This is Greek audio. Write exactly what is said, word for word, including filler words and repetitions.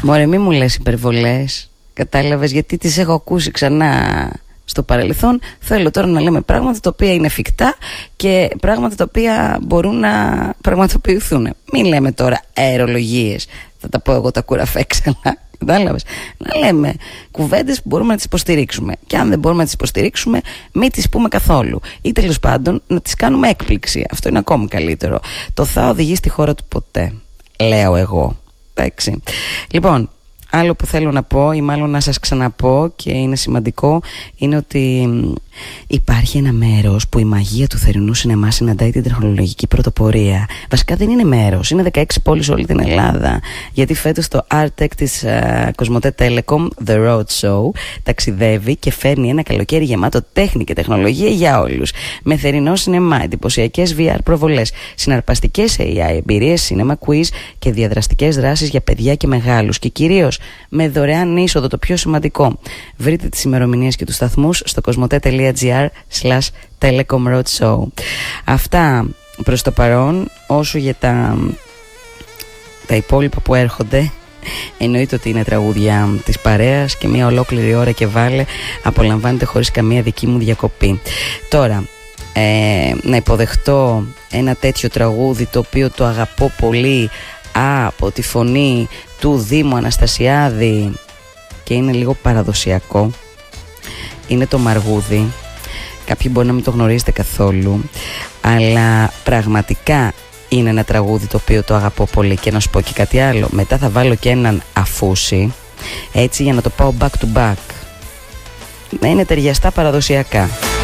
Μωρέ, μη μου λες υπερβολές. Κατάλαβες, γιατί τις έχω ακούσει ξανά στο παρελθόν. Θέλω τώρα να λέμε πράγματα τα οποία είναι εφικτά και πράγματα τα οποία μπορούν να πραγματοποιηθούν. Μην λέμε τώρα αερολογίες, θα τα πω εγώ τα κουραφέξαλα. Κατάλαβες. Να λέμε κουβέντες που μπορούμε να τις υποστηρίξουμε. Και αν δεν μπορούμε να τις υποστηρίξουμε, μην τις πούμε καθόλου. Ή τέλος πάντων να τις κάνουμε έκπληξη. Αυτό είναι ακόμη καλύτερο. Το θα οδηγεί στη χώρα του ποτέ, λέω εγώ. Εντάξει. Λοιπόν, άλλο που θέλω να πω, ή μάλλον να σας ξαναπώ και είναι σημαντικό, είναι ότι υπάρχει ένα μέρος που η μαγεία του θερινού σινεμά συναντάει την τεχνολογική πρωτοπορία. Βασικά δεν είναι μέρος, είναι δεκαέξι πόλεις όλη την Ελλάδα. Γιατί φέτος το Artec της uh, Κοσμοτέ Telecom, The Road Show, ταξιδεύει και φέρνει ένα καλοκαίρι γεμάτο τέχνη και τεχνολογία για όλους. Με θερινό σινεμά, εντυπωσιακές βι αρ προβολές, συναρπαστικές έι άι εμπειρίες, cinema quiz και διαδραστικές δράσεις για παιδιά και μεγάλους. Και κυρίως με δωρεάν είσοδο, το πιο σημαντικό. Βρείτε τις ημερομηνίες και τους σταθμούς στο κοσμοτέ.gr slash telecom road show. Αυτά προς το παρόν. Όσο για τα, τα υπόλοιπα που έρχονται, εννοείται ότι είναι τραγούδια της παρέας και μια ολόκληρη ώρα και βάλε απολαμβάνετε χωρίς καμία δική μου διακοπή. Τώρα ε, να υποδεχτώ ένα τέτοιο τραγούδι το οποίο το αγαπώ πολύ από τη φωνή του Δήμου Αναστασιάδη και είναι λίγο παραδοσιακό. Είναι το Μαργούδι. Κάποιοι μπορεί να μην το γνωρίζετε καθόλου, αλλά πραγματικά είναι ένα τραγούδι το οποίο το αγαπώ πολύ. Και να σου πω και κάτι άλλο, μετά θα βάλω και έναν αφούσι, έτσι, για να το πάω back to back, να είναι ταιριαστά παραδοσιακά.